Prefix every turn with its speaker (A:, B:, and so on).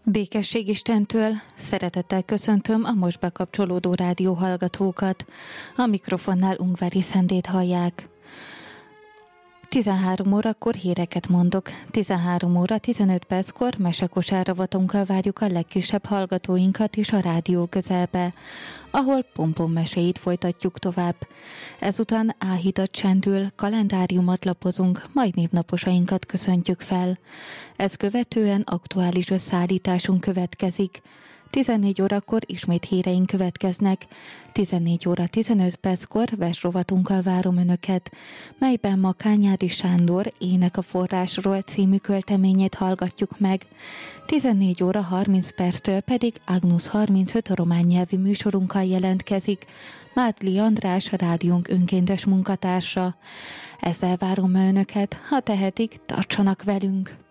A: Békesség Istentől, szeretettel köszöntöm a most bekapcsolódó rádió hallgatókat. A mikrofonnál Ungvári Szendét hallják. 13 órakor híreket mondok. 13 óra 15 perckor mesekosáravatunkkal várjuk a legkisebb hallgatóinkat is a rádió közelbe, ahol pompon meséit folytatjuk tovább. Ezután áhítat csendül, kalendáriumot lapozunk, majd névnaposainkat köszöntjük fel. Ez követően aktuális összeállításunk következik. 14 órakor ismét híreink következnek. 14 óra 15 perckor versrovatunkkal várom Önöket, melyben ma Kányádi Sándor Ének a forrásról című költeményét hallgatjuk meg. 14 óra 30 perctől pedig Agnus 35 román nyelvű műsorunkkal jelentkezik. Mátli András, rádiónk önkéntes munkatársa. Ezzel várom Önöket, ha tehetik, tartsanak velünk!